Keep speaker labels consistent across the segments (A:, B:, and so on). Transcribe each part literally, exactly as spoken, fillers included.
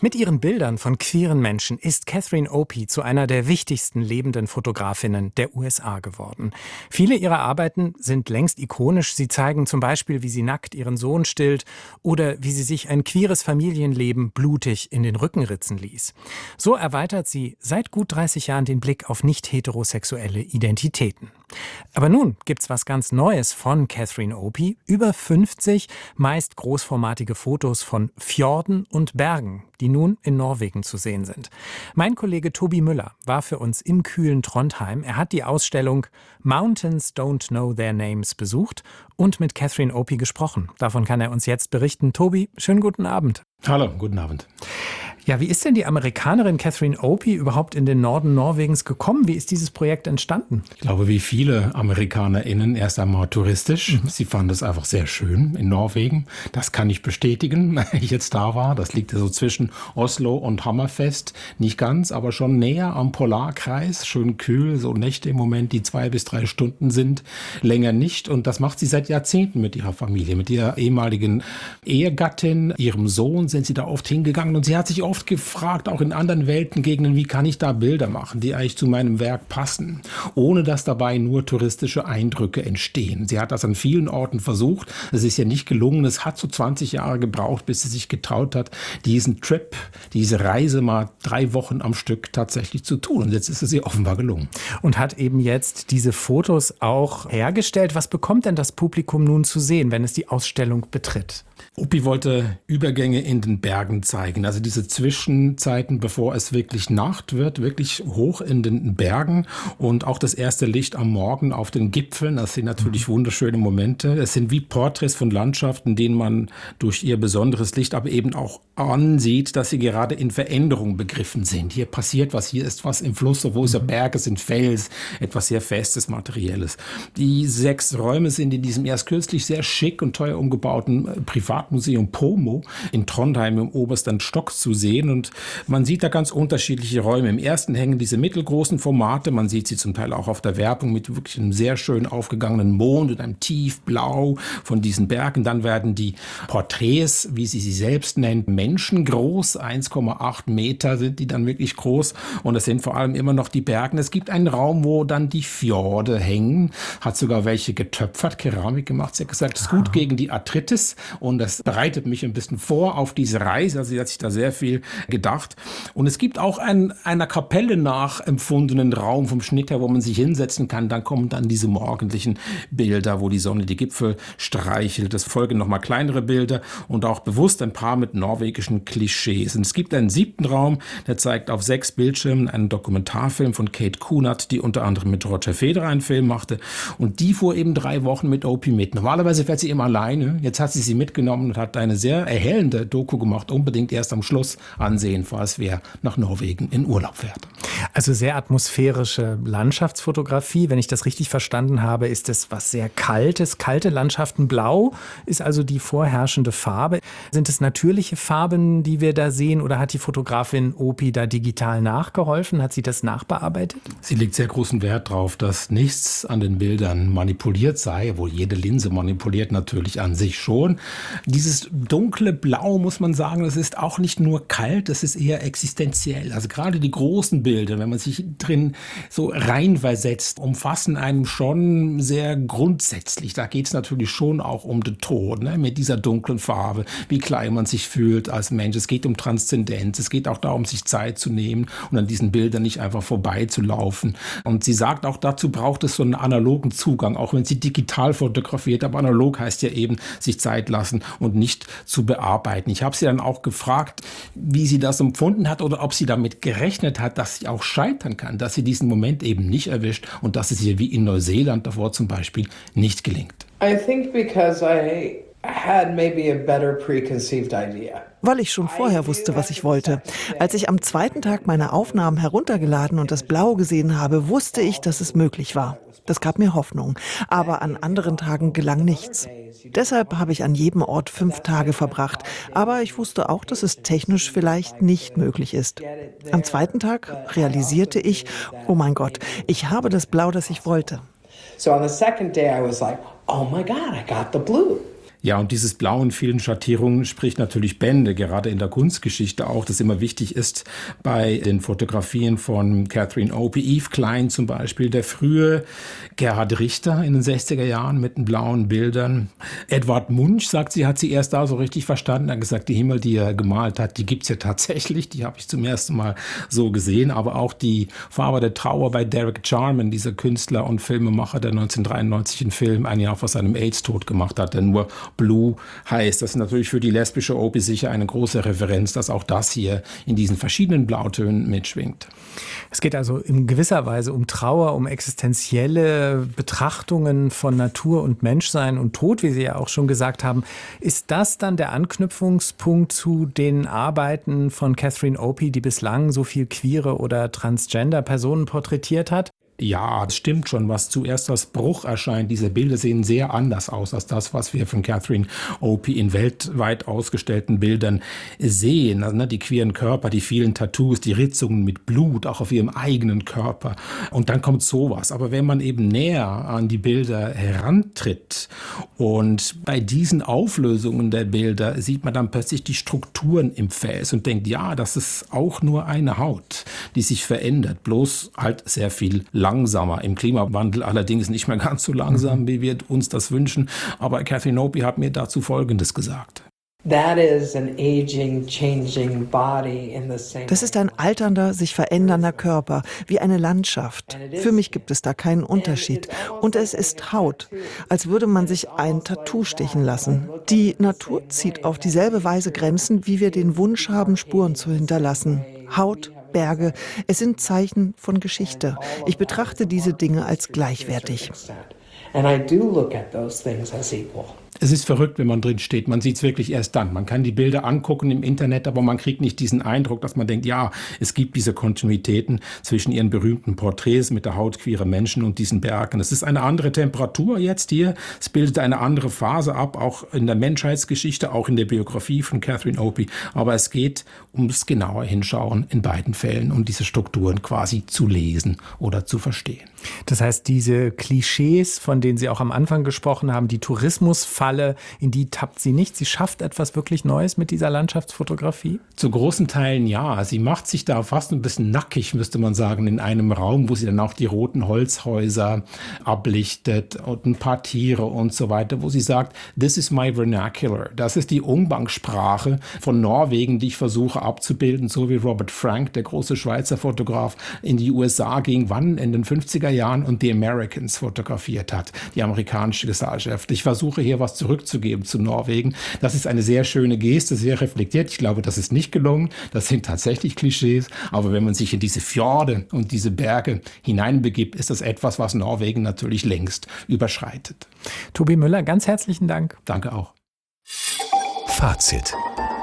A: Mit ihren Bildern von queeren Menschen ist Catherine Opie zu einer der wichtigsten lebenden Fotografinnen der U S A geworden. Viele ihrer Arbeiten sind längst ikonisch. Sie zeigen zum Beispiel, wie sie nackt ihren Sohn stillt oder wie sie sich ein queeres Familienleben blutig in den Rücken ritzen ließ. So erweitert sie seit gut dreißig Jahren den Blick auf nicht-heterosexuelle Identitäten. Aber nun gibt's was ganz Neues von Catherine Opie. Über fünfzig meist großformatige Fotos von Fjorden und Bergen, die nun in Norwegen zu sehen sind. Mein Kollege Tobi Müller war für uns im kühlen Trondheim. Er hat die Ausstellung Mountains Don't Know Their Names besucht und mit Catherine Opie gesprochen. Davon kann er uns jetzt berichten. Tobi, schönen guten Abend.
B: Hallo, guten Abend.
A: Ja, wie ist denn die Amerikanerin Catherine Opie überhaupt in den Norden Norwegens gekommen? Wie ist dieses Projekt entstanden?
B: Ich glaube, wie viele AmerikanerInnen erst einmal touristisch. Mhm. Sie fanden es einfach sehr schön in Norwegen. Das kann ich bestätigen, wenn ich jetzt da war. Das liegt ja so zwischen Oslo und Hammerfest. Nicht ganz, aber schon näher am Polarkreis. Schön kühl, so Nächte im Moment, die zwei bis drei Stunden sind. Länger nicht. Und das macht sie seit Jahrzehnten mit ihrer Familie. Mit ihrer ehemaligen Ehegattin, ihrem Sohn sind sie da oft hingegangen. Und sie hat sich oft oft gefragt, auch in anderen Weltengegenden, wie kann ich da Bilder machen, die eigentlich zu meinem Werk passen, ohne dass dabei nur touristische Eindrücke entstehen. Sie hat das an vielen Orten versucht. Es ist ja nicht gelungen. Es hat so zwanzig Jahre gebraucht, bis sie sich getraut hat, diesen Trip, diese Reise mal drei Wochen am Stück tatsächlich zu tun. Und jetzt ist es ihr offenbar gelungen.
A: Und hat eben jetzt diese Fotos auch hergestellt. Was bekommt denn das Publikum nun zu sehen, wenn es die Ausstellung betritt?
B: Opie wollte Übergänge in den Bergen zeigen, also diese Zwischenzeiten, bevor es wirklich Nacht wird, wirklich hoch in den Bergen und auch das erste Licht am Morgen auf den Gipfeln. Das sind natürlich wunderschöne Momente. Es sind wie Porträts von Landschaften, denen man durch ihr besonderes Licht aber eben auch ansieht, dass sie gerade in Veränderung begriffen sind. Hier passiert was, hier ist was im Fluss, wo es ja Berge sind, Fels, etwas sehr Festes, Materielles. Die sechs Räume sind in diesem erst kürzlich sehr schick und teuer umgebauten Privat Museum Pomo in Trondheim im obersten Stock zu sehen und man sieht da ganz unterschiedliche Räume. Im ersten hängen diese mittelgroßen Formate, man sieht sie zum Teil auch auf der Werbung mit wirklich einem sehr schön aufgegangenen Mond und einem Tiefblau von diesen Bergen. Dann werden die Porträts, wie sie sie selbst nennt, menschengroß, eins Komma acht Meter sind die dann wirklich groß und es sind vor allem immer noch die Berge. Es gibt einen Raum, wo dann die Fjorde hängen, hat sogar welche getöpfert, Keramik gemacht. Sie hat gesagt, es ist gut gegen die Arthritis und das bereitet mich ein bisschen vor auf diese Reise. Also sie hat sich da sehr viel gedacht. Und es gibt auch einen einer Kapelle nachempfundenen Raum vom Schnitt her, wo man sich hinsetzen kann. Dann kommen dann diese morgendlichen Bilder, wo die Sonne die Gipfel streichelt. Es folgen nochmal kleinere Bilder und auch bewusst ein paar mit norwegischen Klischees. Und es gibt einen siebten Raum, der zeigt auf sechs Bildschirmen einen Dokumentarfilm von Kate Kunert, die unter anderem mit Roger Federer einen Film machte. Und die fuhr eben drei Wochen mit Opie mit. Normalerweise fährt sie immer alleine. Jetzt hat sie sie mitgenommen und hat eine sehr erhellende Doku gemacht, unbedingt erst am Schluss ansehen, falls wer nach Norwegen in Urlaub fährt.
A: Also sehr atmosphärische Landschaftsfotografie. Wenn ich das richtig verstanden habe, ist es was sehr Kaltes. Kalte Landschaften, blau ist also die vorherrschende Farbe. Sind es natürliche Farben, die wir da sehen oder hat die Fotografin Opie da digital nachgeholfen? Hat sie das nachbearbeitet?
B: Sie legt sehr großen Wert darauf, dass nichts an den Bildern manipuliert sei, obwohl jede Linse manipuliert natürlich an sich schon. Dieses dunkle Blau, muss man sagen, das ist auch nicht nur kalt, das ist eher existenziell. Also gerade die großen Bilder, wenn man sich drin so reinversetzt, umfassen einem schon sehr grundsätzlich. Da geht es natürlich schon auch um den Tod, ne? Mit dieser dunklen Farbe, wie klein man sich fühlt als Mensch. Es geht um Transzendenz, es geht auch darum, sich Zeit zu nehmen und an diesen Bildern nicht einfach vorbeizulaufen. Und sie sagt auch, dazu braucht es so einen analogen Zugang, auch wenn sie digital fotografiert, aber analog heißt ja eben, sich Zeit lassen und nicht zu bearbeiten. Ich habe sie dann auch gefragt, wie sie das empfunden hat oder ob sie damit gerechnet hat, dass sie auch scheitern kann, dass sie diesen Moment eben nicht erwischt und dass es ihr wie in Neuseeland davor zum Beispiel nicht gelingt.
C: I think because I had maybe a better preconceived idea.
D: Weil ich schon vorher wusste, was ich wollte. Als ich am zweiten Tag meine Aufnahmen heruntergeladen und das Blau gesehen habe, wusste ich, dass es möglich war. Das gab mir Hoffnung. Aber an anderen Tagen gelang nichts. Deshalb habe ich an jedem Ort fünf Tage verbracht. Aber ich wusste auch, dass es technisch vielleicht nicht möglich ist. Am zweiten Tag realisierte ich, oh mein Gott, ich habe das Blau, das ich wollte.
C: So on the second day I was like, oh my God, I got the blue.
B: Ja, und dieses Blau in vielen Schattierungen spricht natürlich Bände, gerade in der Kunstgeschichte auch, das immer wichtig ist bei den Fotografien von Catherine Opie. Yves Klein zum Beispiel, der frühe Gerhard Richter in den sechziger Jahren mit den blauen Bildern. Edvard Munch, sagt sie, hat sie erst da so richtig verstanden, hat gesagt, die Himmel, die er gemalt hat, die gibt's ja tatsächlich, die habe ich zum ersten Mal so gesehen, aber auch die Farbe der Trauer bei Derek Jarman, dieser Künstler und Filmemacher, der neunzehnhundertdreiundneunzig einen Film ein Jahr vor seinem AIDS-Tod gemacht hat, der nur Blue heißt. Das ist natürlich für die lesbische Opie sicher eine große Referenz, dass auch das hier in diesen verschiedenen Blautönen mitschwingt.
A: Es geht also in gewisser Weise um Trauer, um existenzielle Betrachtungen von Natur und Menschsein und Tod, wie Sie ja auch schon gesagt haben. Ist das dann der Anknüpfungspunkt zu den Arbeiten von Catherine Opie, die bislang so viel queere oder transgender Personen porträtiert hat?
B: Ja, das stimmt schon, was zuerst als Bruch erscheint. Diese Bilder sehen sehr anders aus als das, was wir von Catherine Opie in weltweit ausgestellten Bildern sehen. Also, ne, die queeren Körper, die vielen Tattoos, die Ritzungen mit Blut, auch auf ihrem eigenen Körper. Und dann kommt sowas. Aber wenn man eben näher an die Bilder herantritt und bei diesen Auflösungen der Bilder sieht man dann plötzlich die Strukturen im Gefäß und denkt, ja, das ist auch nur eine Haut, die sich verändert, bloß halt sehr viel langsamer. Im Klimawandel allerdings nicht mehr ganz so langsam, wie wir uns das wünschen. Aber Catherine Opie hat mir dazu Folgendes gesagt.
C: That is an aging, changing body in the same.
D: Das ist ein alternder, sich verändernder Körper, wie eine Landschaft. Für mich gibt es da keinen Unterschied. Und es ist Haut, als würde man sich ein Tattoo stechen lassen. Die Natur zieht auf dieselbe Weise Grenzen, wie wir den Wunsch haben, Spuren zu hinterlassen. Haut, Berge, es sind Zeichen von Geschichte. Ich betrachte diese Dinge als gleichwertig.
C: And I do look at those things as equal.
B: Es ist verrückt, wenn man drin steht. Man sieht es wirklich erst dann. Man kann die Bilder angucken im Internet, aber man kriegt nicht diesen Eindruck, dass man denkt, ja, es gibt diese Kontinuitäten zwischen ihren berühmten Porträts mit der Haut queerer Menschen und diesen Bergen. Es ist eine andere Temperatur jetzt hier. Es bildet eine andere Phase ab, auch in der Menschheitsgeschichte, auch in der Biografie von Catherine Opie. Aber es geht ums genauer Hinschauen in beiden Fällen und diese Strukturen quasi zu lesen oder zu verstehen.
A: Das heißt, diese Klischees, von denen Sie auch am Anfang gesprochen haben, die Tourismusfalle, in die tappt sie nicht. Sie schafft etwas wirklich Neues mit dieser Landschaftsfotografie?
B: Zu großen Teilen ja. Sie macht sich da fast ein bisschen nackig, müsste man sagen, in einem Raum, wo sie dann auch die roten Holzhäuser ablichtet und ein paar Tiere und so weiter, wo sie sagt, this is my vernacular. Das ist die Umgangssprache von Norwegen, die ich versuche abzubilden, so wie Robert Frank, der große Schweizer Fotograf, in die U S A ging, wann in den fünfziger Jahren und die Americans fotografiert hat, die amerikanische Gesellschaft. Ich versuche hier was zurückzugeben zu Norwegen. Das ist eine sehr schöne Geste, sehr reflektiert. Ich glaube, das ist nicht gelungen. Das sind tatsächlich Klischees. Aber wenn man sich in diese Fjorde und diese Berge hineinbegibt, ist das etwas, was Norwegen natürlich längst überschreitet.
A: Tobi Müller, ganz herzlichen Dank.
B: Danke auch.
E: Fazit.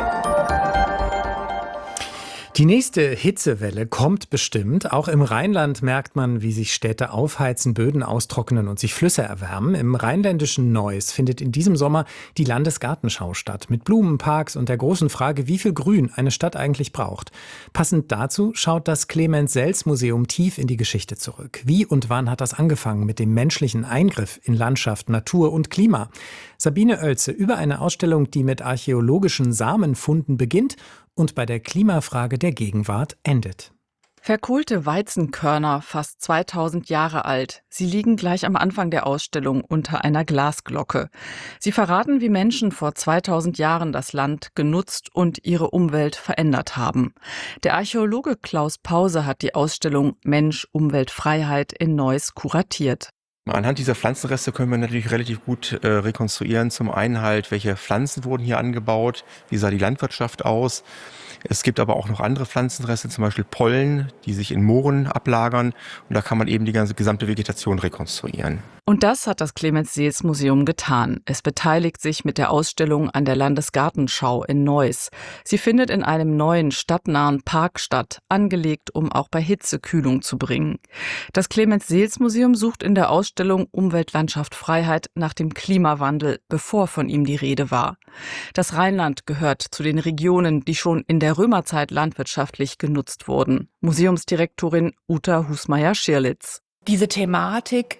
A: Die nächste Hitzewelle kommt bestimmt. Auch im Rheinland merkt man, wie sich Städte aufheizen, Böden austrocknen und sich Flüsse erwärmen. Im rheinländischen Neuss findet in diesem Sommer die Landesgartenschau statt. Mit Blumenparks und der großen Frage, wie viel Grün eine Stadt eigentlich braucht. Passend dazu schaut das Clemens-Sells-Museum tief in die Geschichte zurück. Wie und wann hat das angefangen mit dem menschlichen Eingriff in Landschaft, Natur und Klima? Sabine Oelze über eine Ausstellung, die mit archäologischen Samenfunden beginnt und bei der Klimafrage der Gegenwart endet.
F: Verkohlte Weizenkörner, fast zweitausend Jahre alt. Sie liegen gleich am Anfang der Ausstellung unter einer Glasglocke. Sie verraten, wie Menschen vor zweitausend Jahren das Land genutzt und ihre Umwelt verändert haben. Der Archäologe Klaus Pause hat die Ausstellung Mensch, Umwelt, Freiheit in Neuss kuratiert.
G: Anhand dieser Pflanzenreste können wir natürlich relativ gut äh, rekonstruieren. Zum einen halt, welche Pflanzen wurden hier angebaut, wie sah die Landwirtschaft aus. Es gibt aber auch noch andere Pflanzenreste, zum Beispiel Pollen, die sich in Mooren ablagern. Und da kann man eben die ganze gesamte Vegetation rekonstruieren.
F: Und das hat das Clemens-Sells-Museum getan. Es beteiligt sich mit der Ausstellung an der Landesgartenschau in Neuss. Sie findet in einem neuen stadtnahen Park statt, angelegt, um auch bei Hitze Kühlung zu bringen. Das Clemens-Sells-Museum sucht in der Ausstellung Umwelt, Landschaft, Freiheit nach dem Klimawandel, bevor von ihm die Rede war. Das Rheinland gehört zu den Regionen, die schon in der Römerzeit landwirtschaftlich genutzt wurden. Museumsdirektorin Uta Husmeier-Schirlitz.
H: Diese Thematik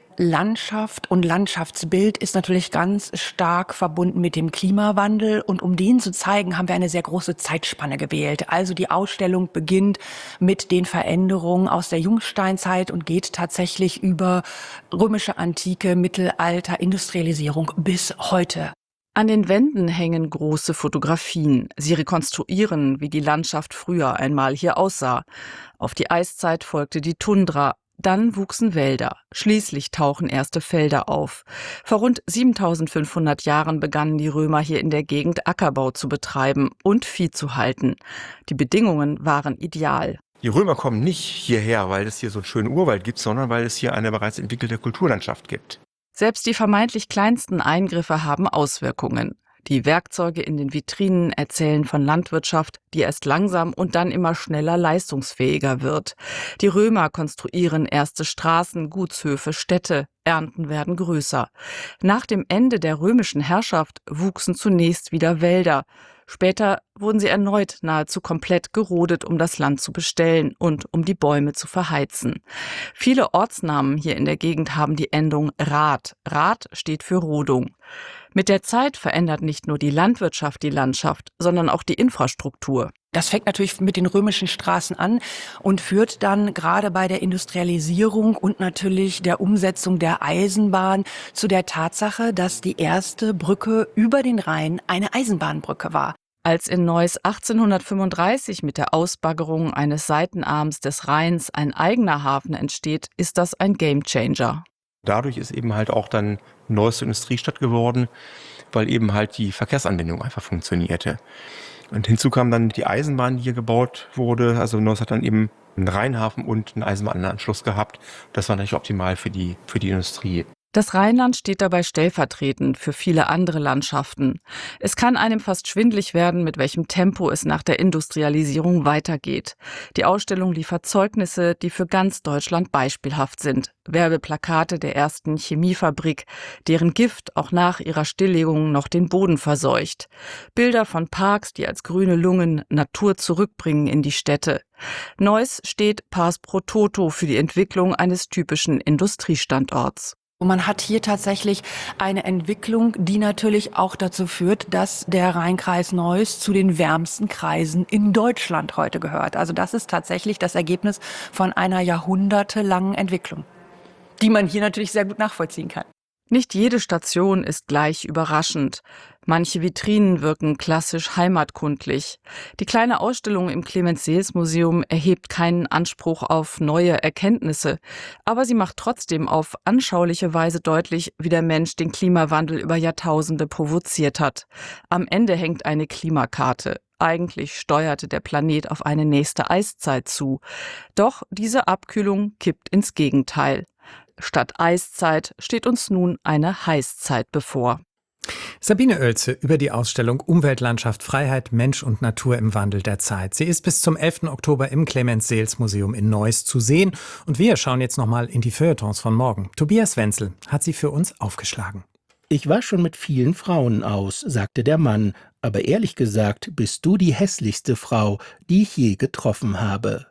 H: Landschaft und Landschaftsbild ist natürlich ganz stark verbunden mit dem Klimawandel. Und um den zu zeigen, haben wir eine sehr große Zeitspanne gewählt. Also die Ausstellung beginnt mit den Veränderungen aus der Jungsteinzeit und geht tatsächlich über römische Antike, Mittelalter, Industrialisierung bis heute.
F: An den Wänden hängen große Fotografien. Sie rekonstruieren, wie die Landschaft früher einmal hier aussah. Auf die Eiszeit folgte die Tundra. Dann wuchsen Wälder. Schließlich tauchen erste Felder auf. Vor rund siebentausendfünfhundert Jahren begannen die Römer hier in der Gegend Ackerbau zu betreiben und Vieh zu halten. Die Bedingungen waren ideal.
G: Die Römer kommen nicht hierher, weil es hier so einen schönen Urwald gibt, sondern weil es hier eine bereits entwickelte Kulturlandschaft gibt.
F: Selbst die vermeintlich kleinsten Eingriffe haben Auswirkungen. Die Werkzeuge in den Vitrinen erzählen von Landwirtschaft, die erst langsam und dann immer schneller leistungsfähiger wird. Die Römer konstruieren erste Straßen, Gutshöfe, Städte, Ernten werden größer. Nach dem Ende der römischen Herrschaft wuchsen zunächst wieder Wälder. Später wurden sie erneut nahezu komplett gerodet, um das Land zu bestellen und um die Bäume zu verheizen. Viele Ortsnamen hier in der Gegend haben die Endung Rad. Rad steht für Rodung. Mit der Zeit verändert nicht nur die Landwirtschaft die Landschaft, sondern auch die Infrastruktur.
H: Das fängt natürlich mit den römischen Straßen an und führt dann gerade bei der Industrialisierung und natürlich der Umsetzung der Eisenbahn zu der Tatsache, dass die erste Brücke über den Rhein eine Eisenbahnbrücke war.
F: Als in Neuss achtzehnhundertfünfunddreißig mit der Ausbaggerung eines Seitenarms des Rheins ein eigener Hafen entsteht, ist das ein Gamechanger.
G: Dadurch ist eben halt auch dann Neuss zur Industriestadt geworden, weil eben halt die Verkehrsanbindung einfach funktionierte. Und hinzu kam dann die Eisenbahn, die hier gebaut wurde. Also Neuss hat dann eben einen Rheinhafen und einen Eisenbahnanschluss gehabt. Das war natürlich optimal für die, für die Industrie.
F: Das Rheinland steht dabei stellvertretend für viele andere Landschaften. Es kann einem fast schwindlig werden, mit welchem Tempo es nach der Industrialisierung weitergeht. Die Ausstellung liefert Zeugnisse, die für ganz Deutschland beispielhaft sind. Werbeplakate der ersten Chemiefabrik, deren Gift auch nach ihrer Stilllegung noch den Boden verseucht. Bilder von Parks, die als grüne Lungen Natur zurückbringen in die Städte. Neuss steht pars pro toto für die Entwicklung eines typischen Industriestandorts.
H: Und man hat hier tatsächlich eine Entwicklung, die natürlich auch dazu führt, dass der Rheinkreis Neuss zu den wärmsten Kreisen in Deutschland heute gehört. Also das ist tatsächlich das Ergebnis von einer jahrhundertelangen Entwicklung, die man hier natürlich sehr gut nachvollziehen kann.
F: Nicht jede Station ist gleich überraschend. Manche Vitrinen wirken klassisch heimatkundlich. Die kleine Ausstellung im Clemens-Seels-Museum erhebt keinen Anspruch auf neue Erkenntnisse, aber sie macht trotzdem auf anschauliche Weise deutlich, wie der Mensch den Klimawandel über Jahrtausende provoziert hat. Am Ende hängt eine Klimakarte. Eigentlich steuerte der Planet auf eine nächste Eiszeit zu. Doch diese Abkühlung kippt ins Gegenteil. Statt Eiszeit steht uns nun eine Heißzeit bevor.
A: Sabine Oelze über die Ausstellung Umweltlandschaft, Freiheit, Mensch und Natur im Wandel der Zeit. Sie ist bis zum elften Oktober im Clemens-Seels-Museum in Neuss zu sehen. Und wir schauen jetzt nochmal in die Feuilletons von morgen. Tobias Wenzel hat sie für uns aufgeschlagen.
I: Ich war schon mit vielen Frauen aus, sagte der Mann. Aber ehrlich gesagt bist du die hässlichste Frau, die ich je getroffen habe.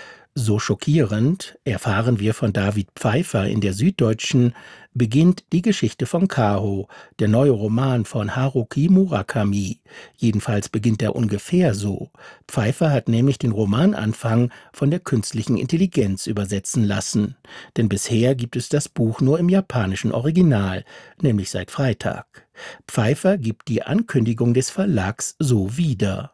I: So schockierend, erfahren wir von David Pfeiffer in der Süddeutschen, beginnt die Geschichte von Kaho, der neue Roman von Haruki Murakami. Jedenfalls beginnt er ungefähr so. Pfeiffer hat nämlich den Romananfang von der künstlichen Intelligenz übersetzen lassen. Denn bisher gibt es das Buch nur im japanischen Original, nämlich seit Freitag. Pfeiffer gibt die Ankündigung des Verlags so wieder.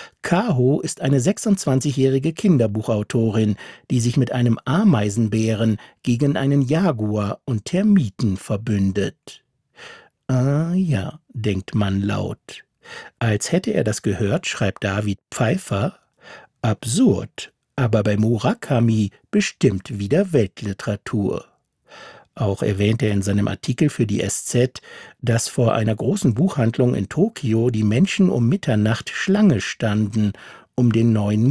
I: Kaho ist eine sechsundzwanzigjährige Kinderbuchautorin, die sich mit einem Ameisenbären gegen einen Jaguar und Termiten verbündet. Ah ja, denkt man laut. Als hätte er das gehört, schreibt David Pfeiffer: Absurd, aber bei Murakami bestimmt wieder Weltliteratur. Auch erwähnt er in seinem Artikel für die S Z, dass vor einer großen Buchhandlung in Tokio die Menschen um Mitternacht Schlange standen, um den neuen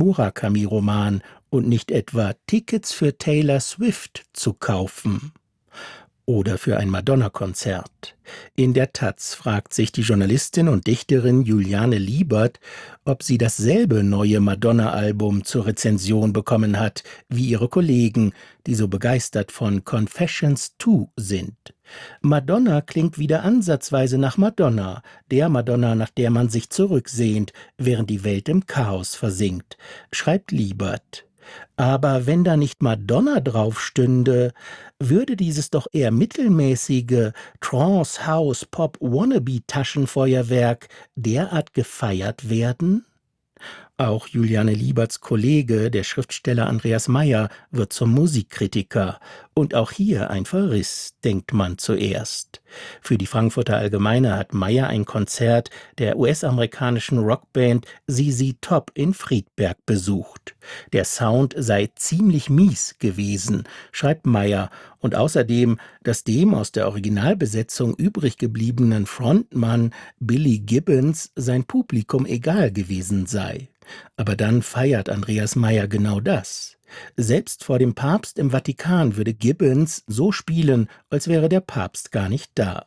I: Murakami-Roman und nicht etwa Tickets für Taylor Swift zu kaufen. oder für ein Madonna-Konzert. In der Taz fragt sich die Journalistin und Dichterin Juliane Liebert, ob sie dasselbe neue Madonna-Album zur Rezension bekommen hat wie ihre Kollegen, die so begeistert von Confessions zwei sind. Madonna klingt wieder ansatzweise nach Madonna, der Madonna, nach der man sich zurücksehnt, während die Welt im Chaos versinkt, schreibt Liebert. Aber wenn da nicht Madonna drauf stünde, würde dieses doch eher mittelmäßige Trance, House, Pop, Wannabe-Taschenfeuerwerk derart gefeiert werden? Auch Juliane Lieberts Kollege, der Schriftsteller Andreas Meier, wird zum Musikkritiker. Und auch hier ein Verriss, denkt man zuerst. Für die Frankfurter Allgemeine hat Meier ein Konzert der U S-amerikanischen Rockband Z Z Top in Friedberg besucht. Der Sound sei ziemlich mies gewesen, schreibt Meier, und außerdem, dass dem aus der Originalbesetzung übrig gebliebenen Frontmann Billy Gibbons sein Publikum egal gewesen sei. Aber dann feiert Andreas Meier genau das. Selbst vor dem Papst im Vatikan würde Gibbons so spielen, als wäre der Papst gar nicht da.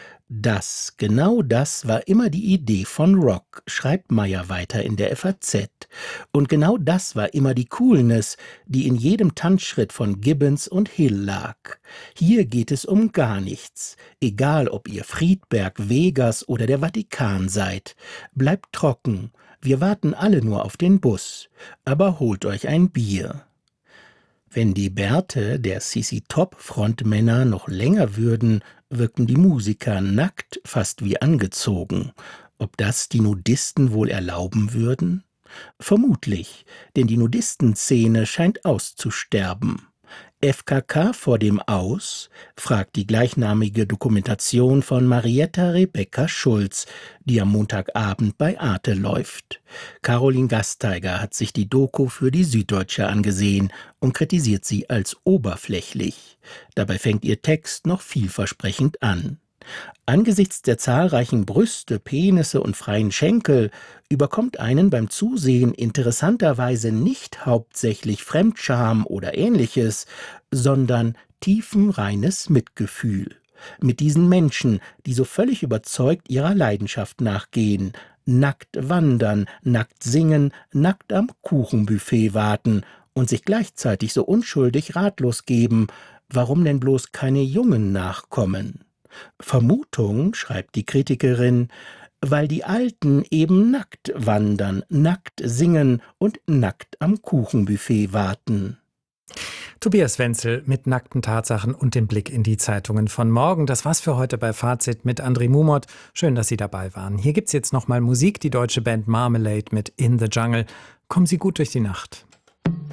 I: Das, genau das war immer die Idee von Rock, schreibt Meier weiter in der F A Z. Und genau das war immer die Coolness, die in jedem Tanzschritt von Gibbons und Hill lag. Hier geht es um gar nichts. Egal, ob ihr Friedberg, Vegas oder der Vatikan seid. Bleibt trocken. Wir warten alle nur auf den Bus. Aber holt euch ein Bier. Wenn die Bärte der Z Z Top-Frontmänner noch länger würden, wirkten die Musiker nackt, fast wie angezogen. Ob das die Nudisten wohl erlauben würden? Vermutlich, denn die Nudistenszene scheint auszusterben. F K K vor dem Aus, fragt die gleichnamige Dokumentation von Marietta Rebecca Schulz, die am Montagabend bei Arte läuft. Caroline Gasteiger hat sich die Doku für die Süddeutsche angesehen und kritisiert sie als oberflächlich. Dabei fängt ihr Text noch vielversprechend an. Angesichts der zahlreichen Brüste, Penisse und freien Schenkel überkommt einen beim Zusehen interessanterweise nicht hauptsächlich Fremdscham oder Ähnliches, sondern tiefenreines Mitgefühl. Mit diesen Menschen, die so völlig überzeugt ihrer Leidenschaft nachgehen, nackt wandern, nackt singen, nackt am Kuchenbuffet warten und sich gleichzeitig so unschuldig ratlos geben, warum denn bloß keine Jungen nachkommen? Vermutung, schreibt die Kritikerin, weil die Alten eben nackt wandern, nackt singen und nackt am Kuchenbuffet warten.
A: Tobias Wenzel mit nackten Tatsachen und dem Blick in die Zeitungen von morgen. Das war's für heute bei Fazit mit André Mumot. Schön, dass Sie dabei waren. Hier gibt's jetzt nochmal Musik, die deutsche Band Marmalade mit In the Jungle. Kommen Sie gut durch die Nacht.